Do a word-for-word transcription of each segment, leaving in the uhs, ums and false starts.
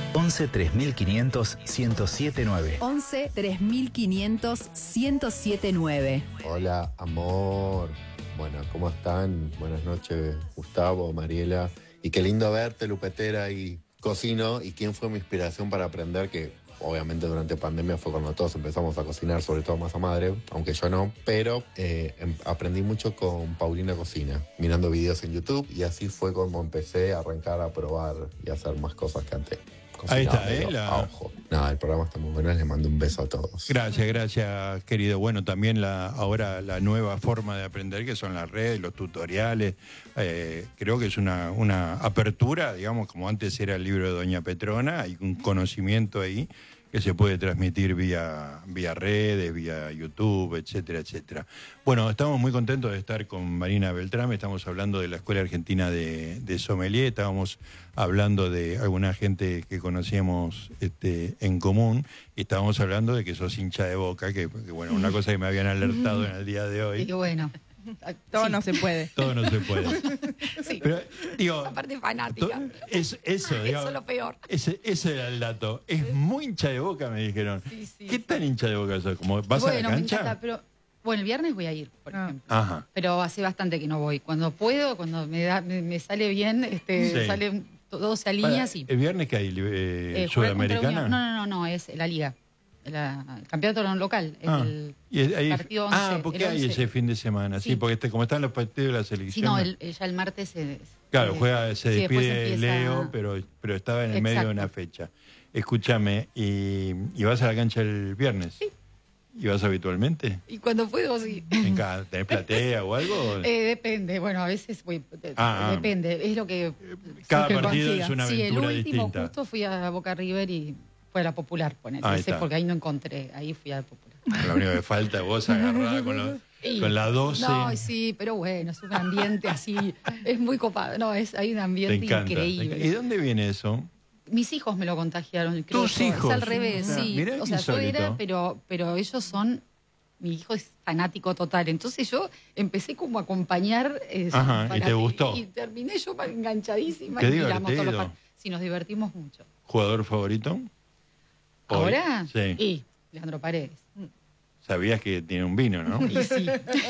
once tres mil quinientos, ciento siete nueve. once tres mil quinientos, ciento siete nueve. Hola, amor. Bueno, ¿cómo están? Buenas noches, Gustavo, Mariela. Y qué lindo verte, Lupetera, y cocino. ¿Y quién fue mi inspiración para aprender? Que obviamente durante pandemia fue cuando todos empezamos a cocinar, sobre todo masa madre, aunque yo no. Pero eh, em- aprendí mucho con Paulina Cocina, mirando videos en YouTube. Y así fue como empecé a arrancar a probar y a hacer más cosas que antes. Ahí está, medio ¿eh? La- a ojo. No, el programa está muy bueno, les mando un beso a todos. Gracias, gracias, querido. Bueno, también la ahora la nueva forma de aprender, que son las redes, los tutoriales. Eh, creo que es una, una apertura, digamos, como antes era el libro de Doña Petrona, hay un conocimiento ahí que se puede transmitir vía, vía redes, vía YouTube, etcétera, etcétera. Bueno, estamos muy contentos de estar con Marina Beltrame, estamos hablando de la Escuela Argentina de, de Sommelier, estábamos hablando de alguna gente que conocíamos este, en común, y estábamos hablando de que sos hincha de Boca, que, que bueno, una cosa que me habían alertado en el día de hoy. Y bueno, Todo sí. no se puede. Todo no se puede. Sí. Pero, digo, La parte fanática. to- es, eso, digamos, Eso es lo peor. Ese, ese era el dato. Es muy hincha de Boca, me dijeron. Sí, sí. ¿Qué tan hincha de Boca sos? ¿Como vas bueno, a la me cancha? encanta, pero bueno, el viernes voy a ir, por Ah. ejemplo. Ajá. Pero hace bastante que no voy. Cuando puedo, cuando me da, me, me sale bien, este, Sí. sale todo se alinea, Para, sí. ¿El viernes que hay? Eh, Eh, jugar contra ¿Sudamericana? Unión. No, no, no, no, es la liga. La- el campeonato local. Es Ah, el y es- ahí- partido once. ah, ¿por qué el hay once. ese fin de semana? Sí, Sí. porque este, como están los partidos de la selección. Sí, no, el, eh, ya el martes se... Claro, se- juega, se sí, después despide empieza- Leo, pero, pero estaba en el medio de Exacto. una fecha. Escúchame, ¿y, y vas a la cancha el viernes? Sí. ¿Y vas habitualmente? Y cuando puedo, sí. ¿En cada- ¿Tenés platea o algo? Eh, depende, bueno, a veces voy, de- Ah, ah. depende, es lo que... Cada que partido consiga. es una Sí, el aventura último distinta. justo fui a Boca River y fue a la Popular, ponele, Ahí ese, está. porque ahí no encontré, ahí fui a la Popular. Lo único que falta es vos agarrada con, los- Y- con la doce. No, sí, pero bueno, es un ambiente así, es muy copado, no, es, hay un Te ambiente encanta. te increíble. encanta. ¿Y dónde viene eso? Mis hijos me lo contagiaron, creo ¿Tus yo, hijos? es al revés, Ah, sí. mirá O qué sea, yo insólito. era, pero, pero ellos son, mi hijo es fanático total, entonces yo empecé como a acompañar. eh, Ajá, ¿y para- te gustó? Y, terminé yo enganchadísima Qué y miramos todos los divertido. partidos. Sí, nos divertimos mucho. ¿Jugador favorito? Hoy. ¿Ahora? Sí. Y Leandro Paredes. Sabías que tiene un vino, ¿no? Y sí.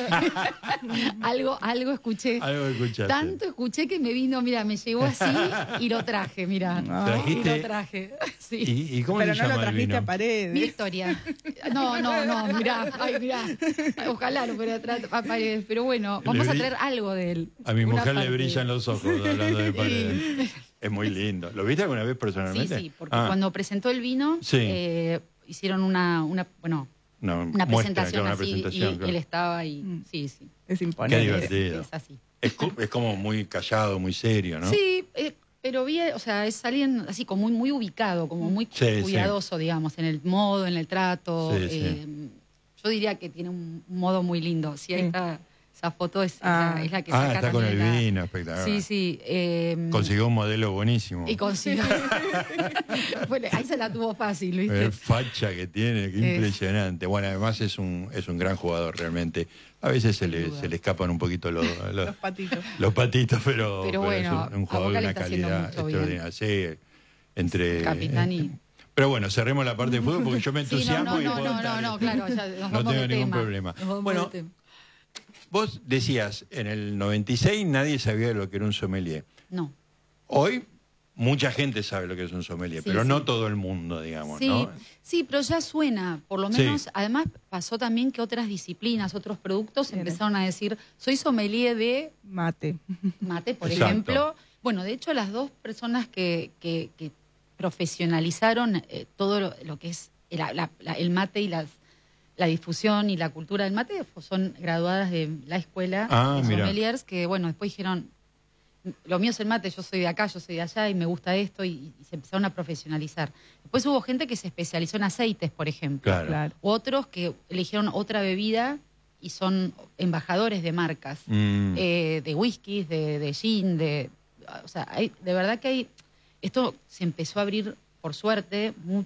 algo, algo escuché. Algo escuchaste. Tanto escuché que me vino, mira, me llegó así y lo traje, mira. Ah. Y ¿Trajiste? lo traje. Sí. ¿Y, y cómo Pero se no llama lo el trajiste vino? a Paredes. Mi historia. No, no, no, mirá, ay, mirá. Ojalá no fuera atrás a Paredes, pero bueno, vamos Le a bri- traer algo de él. A mi Una mujer le parte. brillan los ojos hablando de Paredes. Es muy lindo. ¿Lo viste alguna vez Sí, personalmente? sí, porque Ah, cuando presentó el vino, Sí. eh, hicieron una, una, bueno, no, una muestra, presentación claro, una así presentación, y claro. él estaba y Mm. sí, sí. Es Qué imponente. divertido. Es así. Es, co- es como muy callado, muy serio, ¿no? Sí, eh, pero bien, o sea, es alguien así como muy, muy ubicado, como muy Sí, sí. cuidadoso, digamos, en el modo, en el trato. Sí, sí. eh, Yo diría que tiene un un modo muy lindo. Sí, ahí Sí. está, esa foto es, Ah. la, es la que Ah, saca está con el también la- vino, espectacular. Sí, sí. eh, Consiguió un modelo buenísimo. Y consiguió. Bueno, ahí se la tuvo fácil, ¿viste? El facha que tiene, qué Es- impresionante. Bueno, además es un, es un gran jugador realmente. A veces se Sin le, duda. se le escapan un poquito los, los, Los patitos. los patitos, pero, Pero bueno, es un, un a jugador Boca de le una está haciendo calidad mucho bien. extraordinaria. Sí, entre, Capitán y- eh, pero bueno, cerremos la parte de fútbol porque yo me Sí, no, entusiasmo no, y no, puedo no, estar- no, no, claro, ya nos no vamos tengo de ningún tema. problema. Nos vamos Bueno, de tema. vos decías, en el noventa y seis nadie sabía lo que era un sommelier. No. Hoy mucha gente sabe lo que es un sommelier, Sí, pero sí. no todo el mundo, digamos, Sí, ¿no? sí, pero ya suena, por lo Sí. menos, además pasó también que otras disciplinas, otros productos Bien. empezaron a decir, soy sommelier de Mate. mate, por Exacto. ejemplo. Bueno, de hecho, las dos personas que, que- que profesionalizaron eh, todo lo, lo que es el, la- la- el mate y las, la difusión y la cultura del mate pues, son graduadas de la escuela Ah, de mira. sommeliers que, bueno, después dijeron, lo mío es el mate, yo soy de acá, yo soy de allá y me gusta esto y, y se empezaron a profesionalizar. Después hubo gente que se especializó en aceites, por ejemplo. Claro. Claro. Otros que eligieron otra bebida y son embajadores de marcas, Mm. eh, de whiskies, de, de gin, de... O sea, hay, de verdad que hay... Esto se empezó a abrir, por suerte, mu-